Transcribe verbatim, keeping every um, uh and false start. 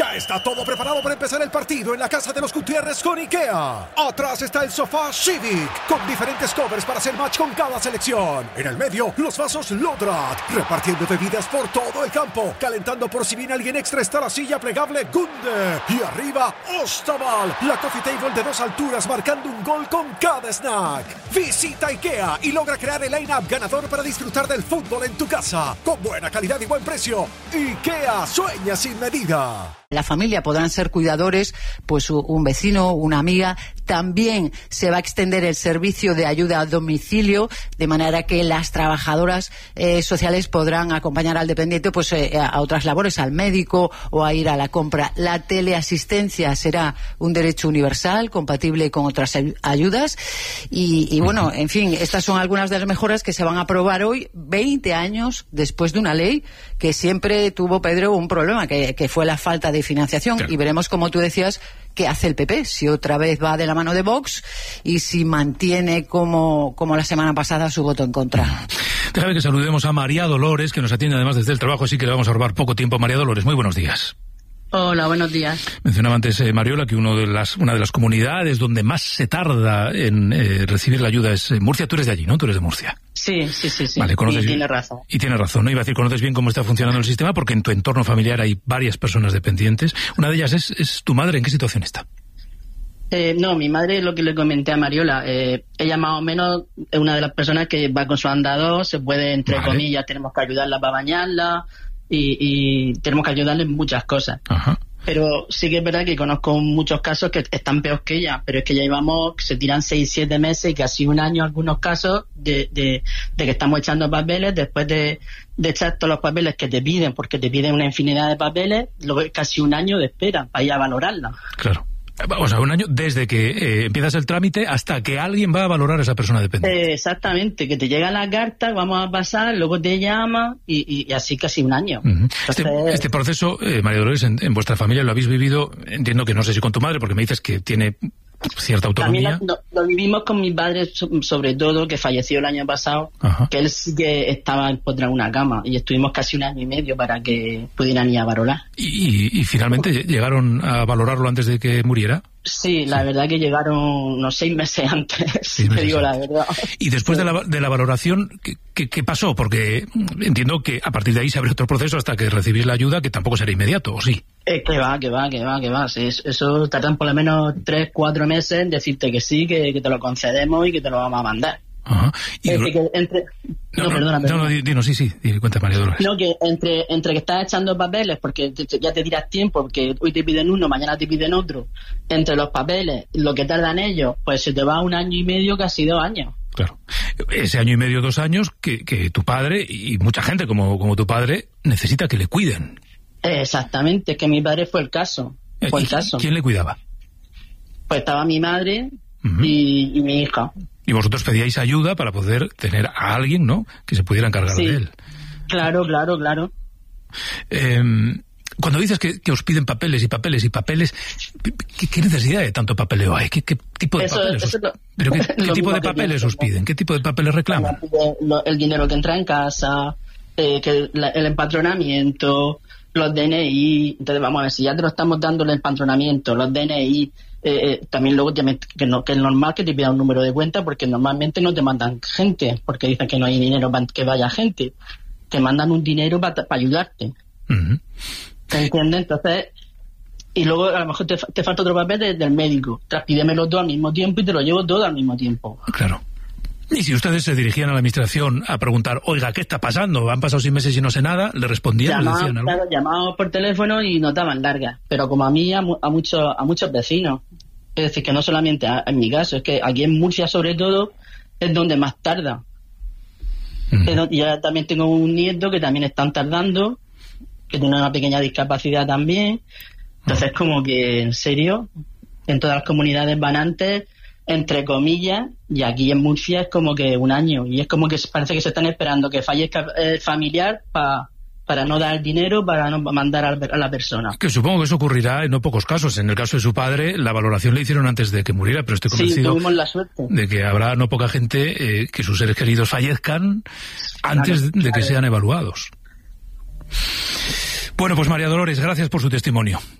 Ya está todo preparado para empezar el partido en la casa de los Gutiérrez con IKEA. Atrás está el sofá Civic, con diferentes covers para hacer match con cada selección. En el medio, los vasos Lodrat, repartiendo bebidas por todo el campo. Calentando por si viene alguien extra está la silla plegable Gunde. Y arriba, Ostaval, la coffee table de dos alturas marcando un gol con cada snack. Visita IKEA y logra crear el line-up ganador para disfrutar del fútbol en tu casa. Con buena calidad y buen precio. IKEA sueña sin medida. La familia podrán ser cuidadores, pues un vecino, una amiga. También se va a extender el servicio de ayuda a domicilio, de manera que las trabajadoras eh, sociales podrán acompañar al dependiente pues eh, a otras labores, al médico o a ir a la compra. La teleasistencia será un derecho universal, compatible con otras ayudas. Y, y bueno, en fin, estas son algunas de las mejoras que se van a aprobar hoy, veinte años después de una ley que siempre tuvo, Pedro, un problema, que, que fue la falta de financiación. Claro. Y veremos, como tú decías, qué hace el P P, si otra vez va de la mano de Vox y si mantiene como, como la semana pasada su voto en contra. Déjame que saludemos a María Dolores, que nos atiende además desde el trabajo, así que le vamos a robar poco tiempo. María Dolores, muy buenos días. Hola, buenos días. Mencionaba antes eh, Mariola que uno de las, una de las comunidades donde más se tarda en eh, recibir la ayuda es Murcia. Tú eres de allí, ¿no? Tú eres de Murcia. Sí, sí, sí, sí. Vale, conoces y bien, tiene razón. Y tiene razón, ¿no? Iba a decir, conoces bien cómo está funcionando el sistema porque en tu entorno familiar hay varias personas dependientes. Una de ellas es, es tu madre. ¿En qué situación está? Eh, no, mi madre es lo que le comenté a Mariola. Eh, ella más o menos es una de las personas que va con su andador, se puede, entre vale. comillas, tenemos que ayudarla para bañarla y, y tenemos que ayudarle en muchas cosas. Ajá. Pero sí que es verdad que conozco muchos casos que están peor que ella, pero es que ya llevamos, se tiran seis, siete meses y casi un año algunos casos de, de, de que estamos echando papeles después de, de echar todos los papeles que te piden, porque te piden una infinidad de papeles, luego casi un año de espera para ir a valorarla. Claro. O sea, un año desde que eh, empiezas el trámite hasta que alguien va a valorar a esa persona dependiente. Eh, exactamente, que te llega la carta, vamos a pasar, luego te llama y, y, y así casi un año. Uh-huh. Este, Entonces, este proceso, eh, María Dolores, en, en vuestra familia lo habéis vivido, entiendo que no sé si con tu madre, porque me dices que tiene cierta autonomía. También lo, lo vivimos con mi padre, sobre todo, que falleció el año pasado. Ajá. Que él sí que estaba empotrado en una cama y estuvimos casi un año y medio para que pudieran ir a valorar. ¿Y, y, y finalmente llegaron a valorarlo antes de que muriera? Sí, la sí. verdad que llegaron unos seis meses antes, si te digo la verdad. Y después sí. de, la, de la valoración, ¿qué, qué, ¿qué pasó? Porque entiendo que a partir de ahí se abre otro proceso hasta que recibís la ayuda, que tampoco será inmediato, ¿o sí? Eh, que va, que va, que va, que va. Sí, eso tardan por lo menos tres, cuatro meses en decirte que sí, que, que te lo concedemos y que te lo vamos a mandar. Ajá. Y entre que, entre... No, no, perdona, perdona. No, no, dinos, sí, sí, cuenta, María Dolores. No, que entre, entre que estás echando papeles, porque te, ya te tiras tiempo, porque hoy te piden uno, mañana te piden otro, entre los papeles, lo que tardan ellos, pues se te va un año y medio, casi dos años. Claro. Ese año y medio, dos años, que, que tu padre, y mucha gente como, como tu padre, necesita que le cuiden. Exactamente, que mi padre fue el caso. Fue el caso. ¿Quién le cuidaba? Pues estaba mi madre uh-huh. y, y mi hija. Y vosotros pedíais ayuda para poder tener a alguien, ¿no?, que se pudiera encargar sí. de él. Claro, claro, claro. Eh, cuando dices que, que os piden papeles y papeles y papeles, ¿qué, qué necesidad de tanto papeleo hay? ¿Qué, qué tipo de eso, papeles? Eso os, lo, ¿Pero qué, qué tipo de papeles os piden? ¿Qué tipo de papeles reclaman? El dinero que entra en casa, eh, que la, el empadronamiento, los D N I. Entonces, vamos a ver, si ya te lo estamos dando el empadronamiento, los D N I, eh, eh, también luego te, que, no, que es normal que te pidan un número de cuenta, porque normalmente no te mandan gente, porque dicen que no hay dinero para que vaya gente. Te mandan un dinero para pa ayudarte. Uh-huh. ¿Te entiendes? Entonces, y luego a lo mejor te, te falta otro papel de, del médico. Tras pídeme los dos al mismo tiempo y te lo llevo todo al mismo tiempo. Claro. Y si ustedes se dirigían a la administración a preguntar, oiga, ¿qué está pasando? Han pasado seis meses y no sé nada, ¿le respondían? Llamaban, ¿le decían algo? Claro, llamaban por teléfono y no daban largas. Pero como a mí, a, a, muchos, a muchos vecinos. Es decir, que no solamente a, en mi caso, es que aquí en Murcia, sobre todo, es donde más tarda. Uh-huh. Yo también tengo un nieto que también están tardando, que tiene una pequeña discapacidad también. Entonces, uh-huh. como que, en serio, en todas las comunidades van antes, entre comillas, y aquí en Murcia es como que un año, y es como que parece que se están esperando que fallezca el familiar pa, para no dar dinero, para no mandar a la persona. Que supongo que eso ocurrirá en no pocos casos. En el caso de su padre, la valoración le hicieron antes de que muriera, pero estoy convencido sí, tuvimos la suerte. de que habrá no poca gente eh, que sus seres queridos fallezcan antes claro, de claro. que sean evaluados. Bueno, pues María Dolores, gracias por su testimonio.